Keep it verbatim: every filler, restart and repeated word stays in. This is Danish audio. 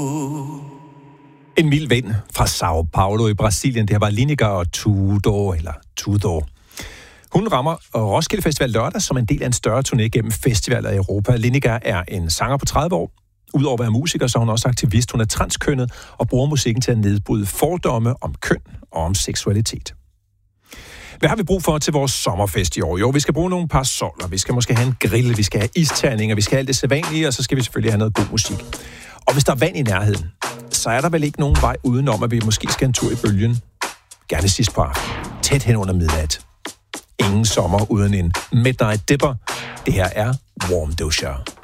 En mild vind fra São Paulo i Brasilien. Det her var Lineker og Tudo, eller Tudo. Hun rammer Roskilde Festival lørdag som en del af en større turné gennem festivaler i Europa. Lineker er en sanger på tredive år. Udover at være musiker, så er hun også aktivist. Hun er transkønnet og bruger musikken til at nedbryde fordomme om køn og om seksualitet. Hvad har vi brug for til vores sommerfest i år? Jo, vi skal bruge nogle parasoller, vi skal måske have en grill, vi skal have isterninger, vi skal have alt det sædvanlige, og så skal vi selvfølgelig have noget god musik. Og hvis der er vand i nærheden, så er der vel ikke nogen vej udenom, at vi måske skal en tur i bølgen. Gerne sidst på aften. Tæt hen under midnat. Ingen sommer uden en midnight dipper. Det her er Warm Dusher.